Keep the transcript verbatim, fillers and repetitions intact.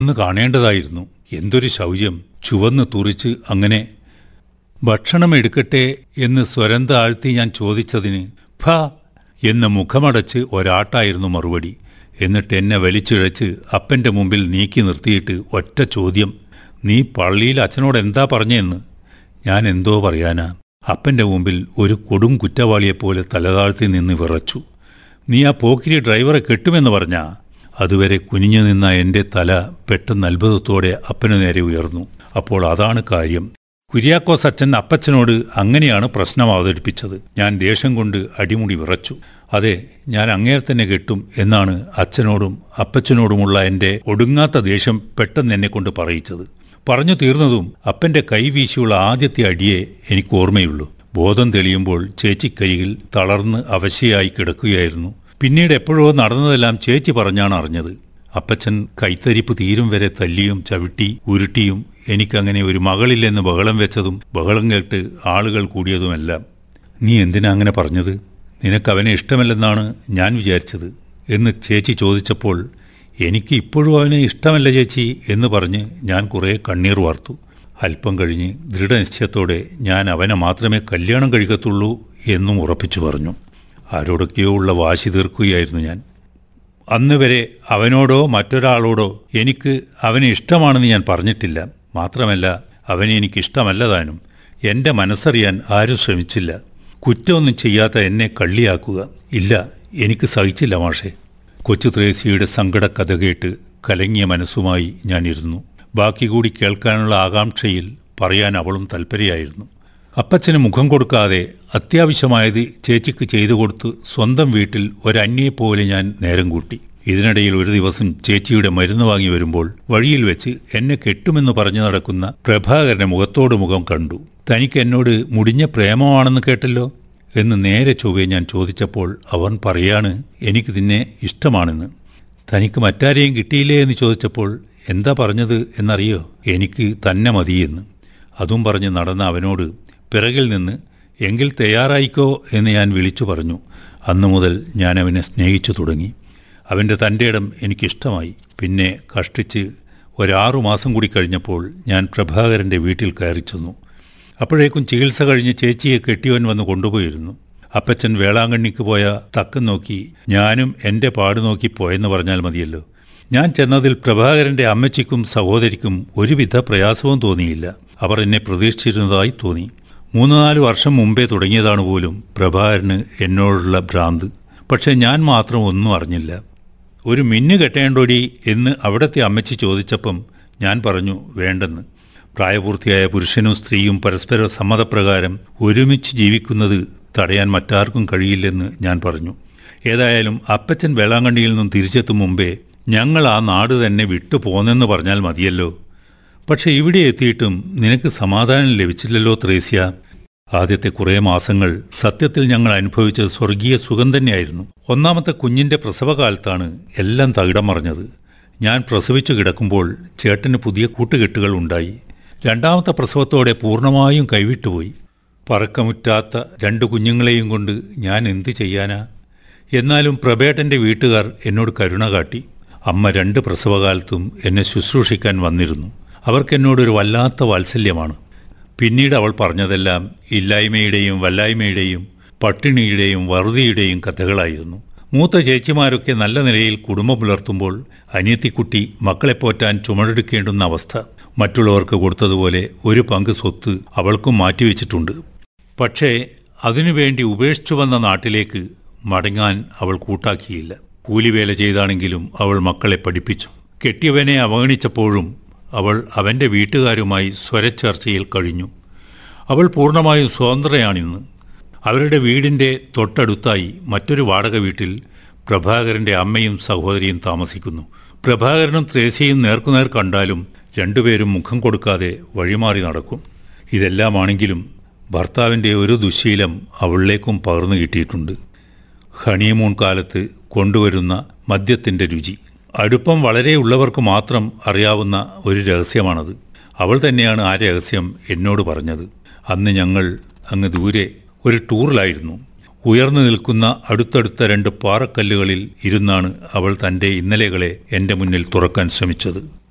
ഒന്ന് കാണേണ്ടതായിരുന്നു. എന്തൊരു ശൗര്യം! ചുവന്ന് തുറിച്ച് അങ്ങനെ. ഭക്ഷണം എടുക്കട്ടെ എന്ന് സ്വരം താഴ്ത്തി ഞാൻ ചോദിച്ചതിന് ഫ എന്ന് മുഖമടച്ച് ഒരാട്ടായിരുന്നു മറുപടി. എന്നിട്ട് എന്നെ വലിച്ചിഴച്ച് അപ്പൻ്റെ മുമ്പിൽ നീക്കി നിർത്തിയിട്ട് ഒറ്റ ചോദ്യം: നീ പള്ളിയിൽ അച്ഛനോട് എന്താ പറഞ്ഞെന്ന്. ഞാൻ എന്തോ പറയാനാ? അപ്പൻ്റെ മുമ്പിൽ ഒരു കൊടും കുറ്റവാളിയെപ്പോലെ തലതാഴ്ത്തി നിന്ന് വിറച്ചു. നീ ആ പോക്കിരി ഡ്രൈവറെ കെട്ടുമെന്ന് പറഞ്ഞാ? അതുവരെ കുനിഞ്ഞു നിന്ന എൻ്റെ തല പെട്ടെന്ന് അത്ഭുതത്തോടെ അപ്പനു നേരെ ഉയർന്നു. അപ്പോൾ അതാണ് കാര്യം. കുര്യാക്കോസ് അച്ഛൻ അപ്പച്ചനോട് അങ്ങനെയാണ് പ്രശ്നം അവതരിപ്പിച്ചത്. ഞാൻ ദേഷ്യം കൊണ്ട് അടിമുടി വിറച്ചു. അതെ, ഞാൻ അങ്ങേരെ തന്നെ കെട്ടും എന്നാണ് അച്ഛനോടും അപ്പച്ചനോടുമുള്ള എൻ്റെ ഒടുങ്ങാത്ത ദേഷ്യം പെട്ടെന്ന് എന്നെ കൊണ്ട് പറയിച്ചത്. പറഞ്ഞു തീർന്നതും അപ്പൻ്റെ കൈവീശിയുള്ള ആദ്യത്തെ അടിയെ എനിക്ക് ഓർമ്മയുള്ളൂ. ബോധം തെളിയുമ്പോൾ ചേച്ചിക്കരികിൽ തളർന്ന് അവശയായി കിടക്കുകയായിരുന്നു. പിന്നീട് എപ്പോഴോ നടന്നതെല്ലാം ചേച്ചി പറഞ്ഞാണ് അറിഞ്ഞത്. അപ്പച്ചൻ കൈത്തരിപ്പ് തീരും വരെ തല്ലിയും ചവിട്ടി ഉരുട്ടിയും എനിക്കങ്ങനെ ഒരു മകളില്ലെന്ന് ബഹളം വെച്ചതും ബഹളം കേട്ട് ആളുകൾ കൂടിയതുമെല്ലാം. നീ എന്തിനാ അങ്ങനെ പറഞ്ഞത്? നിനക്കവനെ ഇഷ്ടമല്ലെന്നാണ് ഞാൻ വിചാരിച്ചത് എന്ന് ചേച്ചി ചോദിച്ചപ്പോൾ എനിക്ക് ഇപ്പോഴും അവനെ ഇഷ്ടമല്ല ചേച്ചി എന്ന് പറഞ്ഞ് ഞാൻ കുറേ കണ്ണീർ വാർത്തു. അല്പം കഴിഞ്ഞ് ദൃഢനിശ്ചയത്തോടെ ഞാൻ അവനെ മാത്രമേ കല്യാണം കഴിക്കത്തുള്ളൂ എന്നും ഉറപ്പിച്ചു പറഞ്ഞു. ആരോടൊക്കെയോ ഉള്ള വാശി തീർക്കുകയായിരുന്നു ഞാൻ. അന്ന് വരെ അവനോടോ മറ്റൊരാളോടോ എനിക്ക് അവനെ ഇഷ്ടമാണെന്ന് ഞാൻ പറഞ്ഞിട്ടില്ല. മാത്രമല്ല, അവനെ എനിക്കിഷ്ടമല്ല താനും. എൻ്റെ മനസ്സറിയാൻ ആരും ശ്രമിച്ചില്ല. കുറ്റമൊന്നും ചെയ്യാത്ത എന്നെ കള്ളിയാക്കുക ഇല്ല, എനിക്ക് സഹിച്ചില്ല മാഷേ. കൊച്ചു ത്രേസ്യയുടെ സങ്കടക്കഥ കേട്ട് കലങ്ങിയ മനസ്സുമായി ഞാനിരുന്നു. ബാക്കി കൂടി കേൾക്കാനുള്ള ആകാംക്ഷയിൽ പറയാൻ അവളും തൽപരയായിരുന്നു. അപ്പച്ചന് മുഖം കൊടുക്കാതെ അത്യാവശ്യമായത് ചേച്ചിക്ക് ചെയ്തു കൊടുത്ത് സ്വന്തം വീട്ടിൽ ഒരന്യയെപ്പോലെ ഞാൻ നേരം കൂട്ടി. ഇതിനിടയിൽ ഒരു ദിവസം ചേച്ചിയുടെ മരുന്ന് വാങ്ങി വരുമ്പോൾ വഴിയിൽ വെച്ച് എന്നെ കെട്ടുമെന്ന് പറഞ്ഞു നടക്കുന്ന പ്രഭാകരനെ മുഖത്തോട് മുഖം കണ്ടു. തനിക്ക് എന്നോട് മുടിഞ്ഞ പ്രേമമാണെന്ന് കേട്ടല്ലോ എന്ന് നേരെ ചൊവ്വേ ഞാൻ ചോദിച്ചപ്പോൾ അവൻ പറയാണ് എനിക്ക് നിന്നെ ഇഷ്ടമാണെന്ന്. തനിക്ക് മറ്റാരെയും കിട്ടിയില്ലേ എന്ന് ചോദിച്ചപ്പോൾ എന്താ പറഞ്ഞത് എന്നറിയോ? എനിക്ക് തന്നെ മതിയെന്ന്. അതും പറഞ്ഞ് നടന്ന അവനോട് പിറകിൽ നിന്ന് എങ്കിൽ തയ്യാറായിക്കോ എന്ന് ഞാൻ വിളിച്ചു പറഞ്ഞു. അന്നു മുതൽ ഞാൻ അവനെ സ്നേഹിച്ചു തുടങ്ങി. അവൻ്റെ തൻ്റെ ഇടം എനിക്കിഷ്ടമായി. പിന്നെ കഷ്ടിച്ച് ഒരാറു മാസം കൂടി കഴിഞ്ഞപ്പോൾ ഞാൻ പ്രഭാകരൻ്റെ വീട്ടിൽ കയറി ചെന്നു. അപ്പോഴേക്കും ചികിത്സ കഴിഞ്ഞ് ചേച്ചിയെ കെട്ടിയവൻ വന്ന് കൊണ്ടുപോയിരുന്നു. അപ്പച്ചൻ വേളാങ്കണ്ണിക്ക് പോയ തക്കം നോക്കി ഞാനും എൻ്റെ പാട് നോക്കി പോയെന്ന് പറഞ്ഞാൽ മതിയല്ലോ. ഞാൻ ചെന്നതിൽ പ്രഭാകരൻ്റെ അമ്മച്ചിക്കും സഹോദരിക്കും ഒരുവിധ പ്രയാസവും തോന്നിയില്ല. അവർ എന്നെ പ്രതീക്ഷിച്ചിരുന്നതായി തോന്നി. മൂന്ന് നാല് വർഷം മുമ്പേ തുടങ്ങിയതാണ് പോലും പ്രഭാകരന് എന്നോടുള്ള ഭ്രാന്ത്. പക്ഷെ ഞാൻ മാത്രം ഒന്നും അറിഞ്ഞില്ല. ഒരു മിന്നു കെട്ടേണ്ടോടി എന്ന് അവിടുത്തെ അമ്മച്ചി ചോദിച്ചപ്പം ഞാൻ പറഞ്ഞു വേണ്ടെന്ന്. പ്രായപൂർത്തിയായ പുരുഷനും സ്ത്രീയും പരസ്പര സമ്മതപ്രകാരം ഒരുമിച്ച് ജീവിക്കുന്നത് തടയാൻ മറ്റാർക്കും കഴിയില്ലെന്ന് ഞാൻ പറഞ്ഞു. ഏതായാലും അപ്പച്ചൻ വേളാങ്കണ്ണിയിൽ നിന്നും തിരിച്ചെത്തും മുമ്പേ ഞങ്ങൾ ആ നാട് തന്നെ വിട്ടു പോന്നെന്ന് പറഞ്ഞാൽ മതിയല്ലോ. പക്ഷെ ഇവിടെ എത്തിയിട്ടും നിനക്ക് സമാധാനം ലഭിച്ചില്ലല്ലോ ത്രേസ്യ. ആദ്യത്തെ കുറേ മാസങ്ങൾ സത്യത്തിൽ ഞങ്ങൾ അനുഭവിച്ചത് സ്വർഗീയ സുഖം തന്നെയായിരുന്നു. ഒന്നാമത്തെ കുഞ്ഞിൻ്റെ പ്രസവകാലത്താണ് എല്ലാം തകിടം മറിഞ്ഞത്. ഞാൻ പ്രസവിച്ചു കിടക്കുമ്പോൾ ചേട്ടന് പുതിയ കൂട്ടുകെട്ടുകൾ ഉണ്ടായി. രണ്ടാമത്തെ പ്രസവത്തോടെ പൂർണ്ണമായും കൈവിട്ടുപോയി. പറക്കമുറ്റാത്ത രണ്ട് കുഞ്ഞുങ്ങളെയും കൊണ്ട് ഞാൻ എന്തു ചെയ്യാനാ? എന്നാലും പ്രബേട്ടൻ്റെ വീട്ടുകാർ എന്നോട് കരുണ കാട്ടി. അമ്മ രണ്ട് പ്രസവകാലത്തും എന്നെ ശുശ്രൂഷിക്കാൻ വന്നിരുന്നു. അവർക്കെന്നോടൊരു വല്ലാത്ത വാത്സല്യമാണ്. പിന്നീട് അവൾ പറഞ്ഞതെല്ലാം ഇല്ലായ്മയുടെയും വല്ലായ്മയുടെയും പട്ടിണിയുടെയും വറുതിയുടെയും കഥകളായിരുന്നു. മൂത്ത ചേച്ചിമാരൊക്കെ നല്ല നിലയിൽ കുടുംബം പുലർത്തുമ്പോൾ അനിയത്തിക്കുട്ടി മക്കളെ പോറ്റാൻ ചുമടെടുക്കേണ്ടുന്ന അവസ്ഥ. മറ്റുള്ളവർക്ക് കൊടുത്തതുപോലെ ഒരു പങ്ക് സ്വത്ത് അവൾക്കും മാറ്റിവെച്ചിട്ടുണ്ട്. പക്ഷേ അതിനുവേണ്ടി ഉപേക്ഷിച്ചു വന്ന നാട്ടിലേക്ക് മടങ്ങാൻ അവൾ കൂട്ടാക്കിയില്ല. കൂലിവേല ചെയ്താണെങ്കിലും അവൾ മക്കളെ പഠിപ്പിച്ചു. കെട്ടിയവനെ അവഗണിച്ചപ്പോഴും അവൾ അവൻ്റെ വീട്ടുകാരുമായി സ്വരച്ചർച്ചയിൽ കഴിഞ്ഞു. അവൾ പൂർണ്ണമായും സ്വതന്ത്രയാണിന്ന്. അവരുടെ വീടിൻ്റെ തൊട്ടടുത്തായി മറ്റൊരു വാടക വീട്ടിൽ പ്രഭാകരൻ്റെ അമ്മയും സഹോദരിയും താമസിക്കുന്നു. പ്രഭാകരനും ത്രേസ്യയും നേർക്കുനേർ കണ്ടാലും രണ്ടുപേരും മുഖം കൊടുക്കാതെ വഴിമാറി നടക്കും. ഇതെല്ലാമാണെങ്കിലും ഭർത്താവിൻ്റെ ഒരു ദുശ്ശീലം അവളിലേക്കും പകർന്നു കിട്ടിയിട്ടുണ്ട്. ഹണിമൂൺ കാലത്ത് കൊണ്ടുവരുന്ന മദ്യത്തിൻ്റെ രുചി. അടുപ്പം വളരെ ഉള്ളവർക്ക് മാത്രം അറിയാവുന്ന ഒരു രഹസ്യമാണത്. അവൾ തന്നെയാണ് ആ രഹസ്യം എന്നോട് പറഞ്ഞത്. അന്ന് ഞങ്ങൾ അങ്ങ് ദൂരെ ഒരു ടൂറിലായിരുന്നു. ഉയർന്നു നിൽക്കുന്ന അടുത്തടുത്ത രണ്ട് പാറക്കല്ലുകളിൽ ഇരുന്നാണ് അവൾ തൻ്റെ ഇന്നലെകളെ എൻ്റെ മുന്നിൽ തുറക്കാൻ ശ്രമിച്ചത്.